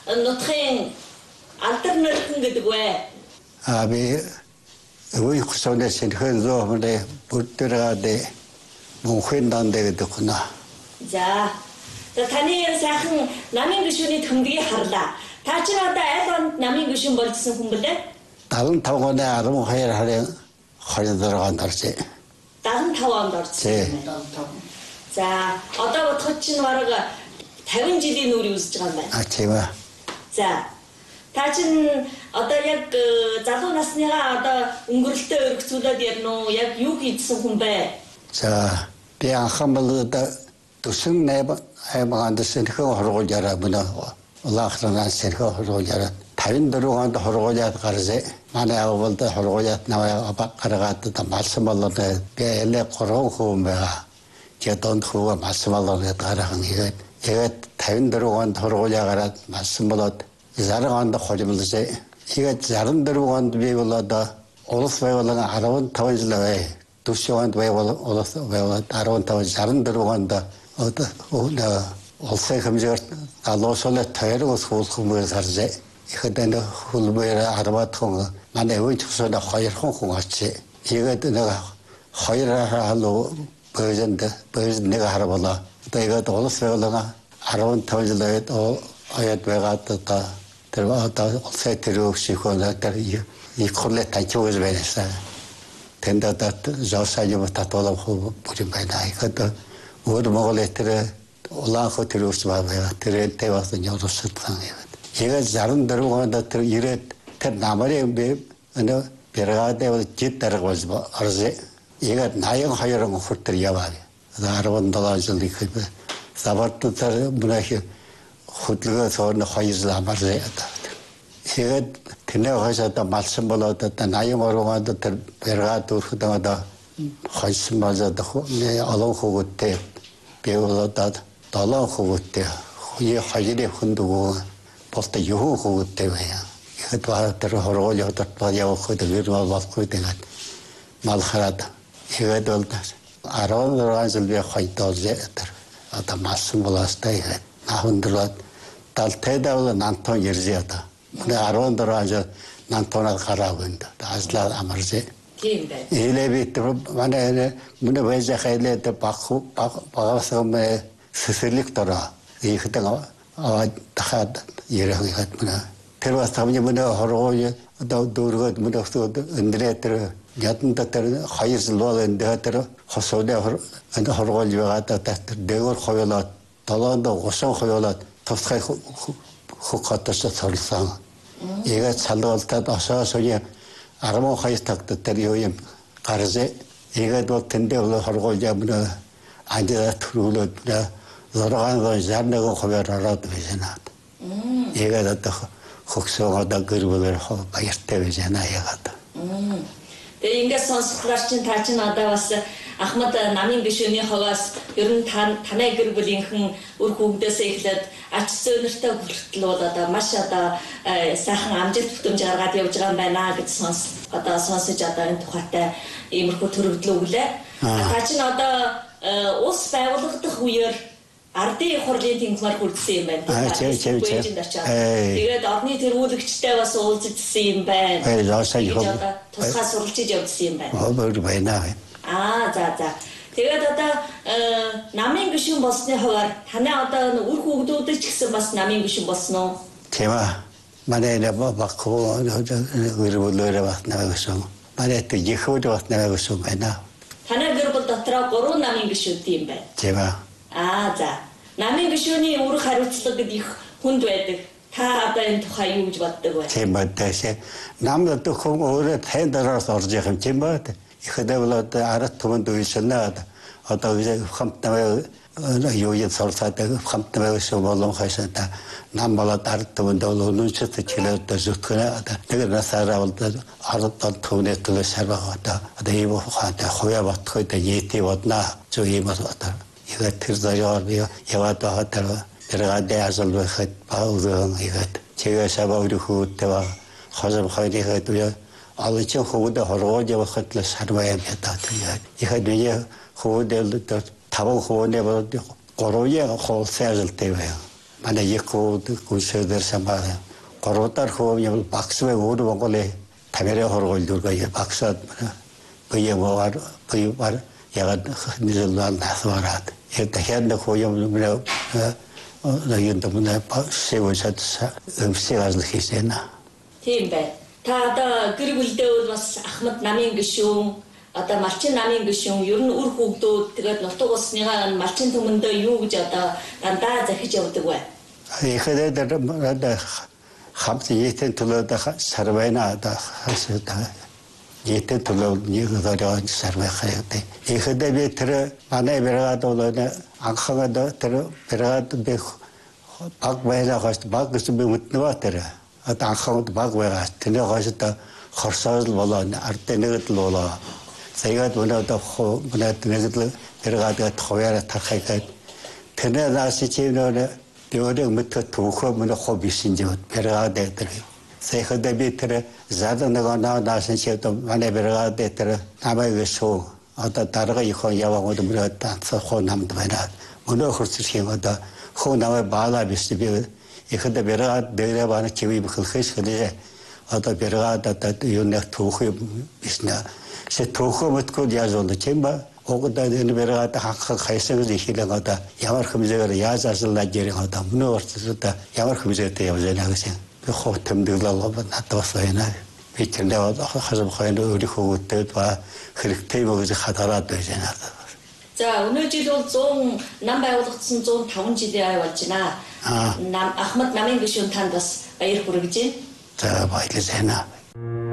нутгийн алдар нөлхөн гэдэг вэ? Би өвөй хүсвэнэ сэнхэн зоомны бүрдэрааде мөнхийн дандэ гэдэг хүнэ. За таны сайхан намын гишүүний төмдгийг харлаа. Та чинь одоо аль онд намын гишүүн болсон хүн блэ? 75 оны 12 сарын 26-нд орсон. 75 онд орсон. За одоо бодоход чинь бараг 50 жилийн үр үзэж байгаа юм байна. Тийм ээ. За та чинь одоо яг залуу насныгаа одоо өнгөрлөлтөд өргөцүүлээд ярина уу? Яг юу хийдсэн хүн бэ? За би анхамбал төсөн аймагт сэнхэн хоргуулаараа мөн улаахранаас сэнхэн хоргуулаараа 54 онд хоргуулаад гарсан. Манай авалд хоргуулаад наваа гаргаад малсан болоод би эле 3 хүн байгаа. Жадонд хөө малсан болоод гарахан тэгээд 54 онд хоргуулаа гараад малсан болоод 60 онд холимлжээ. Тэгээд 64 онд би болоод улс байгууллага 15 жил бай. 40 онд улс байгууллага 15 64 онд улсын хэмжээгээр алуусуулаа тойрог хуулхмээс харжээ. Ихэд хулбээр 10 хүн манай өвч хөсөнд 2 хүн очив. Тэгээд нэг 2 халуу президент нэг харвала. Тэгээд улс байгууллага 15 жил аяд байгаад тэр улсын төрөвшихөө тэр их хурлаа тачиж байсан. Тэндээд зоосаажим татвал бүрэн байна. Ихэд өөр Монголын тэр улаан хот төрөвч байгаа. Тэр тэвээс нёрсод байгаа. Тэгээд 64 онд тэр ирээд тэр намарын бэргаадээ жид даргавал орсон. Тэгээд 82 он хүртэл яваа. 17 жил их савартаар мөнх хөдөлгөөн сорны 2 жил амарсан. Тэгээд тэнэ хашаата малсан болоод 83 онд тэр бэргаад өрхөд одоо хойсон болоод олон хөвгөттэй би болоод 7 хөвгөттэй хаяны хүндгөө болтой юу хөвгөттэй байя. Ихэд баа тэр хоргол яваад явах хөдөлгөөр болохгүй тэгээд мал хараад тэгээд бол 16 жил би хойдоолжээ тэр одоо малсан болоостай нахындраад талтэйдаа бол нантон иржээ одоо. Мөн 14 жил нантонаар гараагүй ажлаа амаржээ. Тийм байна. Илэвит манай мөн вэжэ хайлээд багасгам сэсэлик дороо ихэдэг дахад ярахад мөн тэр бас тамны мөн хоргоо одоо дөргөд мөн өндрэтэр яданда тэр 2 жил бол энэ хосоодэ хоргоо яваад тэр дээгөр хойлоод 7-нд 30 хойлоод тусгай хукатас царлсан. Яга цалгалтад асаасуя 12 тагт тэр юу юм гаржээ. Ягаад бол тэндээ бол хоргоо явна ажил төрүүлээд 661 хувиар ороод байна. Ягаад одоо хөгсөөгөө гэрбээр баяртай байна ягаад. Тэгээ ингээд сонсохлоор чинь та чинь одоо бас Ахмад намын гишүүний хаваас ер нь танай гэр бүлийнхэн үр хөвгдөөсөө эхлээд ач зөөнөртэй хүртэл бол одоо маш одоо сайхан амжилт бүтэмж гаргаад явж байгаа юм байна гэж сонсож одоо энэ тухайтай иймэрхүү төрөвдлөө өглөө. Та чинь одоо ус байгуулагдах үеэр ардын хурлын тэнхмээр хүрдсэн юм байна. Тэгээд орны тэргүүлэгчтэй бас уулзсан юм байна. Тусгай суралцж явуулсан юм байна. За. Тэгээд одоо намын гишүүн болсны хувьар танай одоо үр хөвгдүүдэд ч гэсэн бас намын гишүүн болсон уу? Тийм ээ. Манай багхуу гэрбүлээрээ бас намын гишүүн. Манай тэгэхүүд бас намын гишүүн байна. Танай гэр бүл дотроо 3 намын гишүүдтэй юм байна. Тийм ээ. За. Намын гишүүний үүрэг хариуцлага гэдэг их хүнд байдаг. Та одоо энэ тухай юу гэж боддог вэ? Тийм байна. Намд хүн өөрөө тань дараас орж явах юм тийм байна. Ихэдээ бол арат түмэнд үйлшнэ одоо хамтнаа юу юм сурсаад хамтнаа шүү болон хашаата нам болоод арат түмэнд бол өнөөчт чилээд зүтгэнэ тэгээд насаараа бол арат түмэнд төлөө шарваа одоо ийм хаатай хуваа ботхой да яти бодна зөв ийм одоо ихэд тэр заяа яваад байгаа тэр гадаа асал байхад баузан ихэд чигээ сабаа өрхөөтэй ба хазам хайрыхэд алчин хөвдө хоргоо явахад л сарваа ядаа тэгээд ихэд би хөвдө таван хөвнө бол гороя хоолсаалтай байв. манай яку 군수들 삼바 거로달 호흡이 박수에 우리 원골에 타메레 호르골 durgaya baksat bıya var bıya var ya nizuldan nasvarat ertehen de koyum ne yundumuna sevosat 음식을 хийсэн. Тийм бай. Та одоо гэр бүлдээ бас Ахмад намын гишүүн одоо малчин намын гишүүн ер нь үр хүүхдүүд тэгээд нутаг усныгаа малчин төмөндөө юу гэж одоо дандаа захиж явдаг вэ? 이해대들 хамт 예텐 tulada sarvayna da hasda 예텐 tulad 니가다가 sarvayхаяд. 이해대 тэр манай бэргад болоо анхагад тэр бэргад бэ баг байла гаш баг гэж би мэднэ тэр анхагад баг байгаа тэр гашта хорсоол болоо ард нэгдэл болоо саягаад өнөөдөр өнөөдөр нэгдэл бэргад хавяра тархайгаад тэр нааш чивнөө 요래 밑에 두고 문에 호비신지 베라데들 세хада 비트레 자다나가 나나신 셰도 만에 베라데들 나바이소 아다 다르가 이거 야와고도 물었다 서 남도 베라 문어 허스시마다 호나와 바라 비스비 이хада 베라 데레바나 키위 бхлхэшхле 아다 베라다 요네 두고 비스나 세 두고 못고 야존도 쳔바 오고다는 베라다 학학 хайсаг을 ихилэгода ямар хэмжээгээр яаж ажиллаж ярихада мөн өөртөө ямар хэмжээтэй явж байгааг гэсэн би хот тэмдэглэл надаас байна. Би тэрнээ хасам хайна өөрийнхөө ба хэрэгтэй мөгөж хатараад байна. За өнөө жил бол 100 нам байгуулагдсан 105 жилийн ай болж байна. Ахмад намын гишүүн танд бас баяр хүргэж байна. За баярлалаа.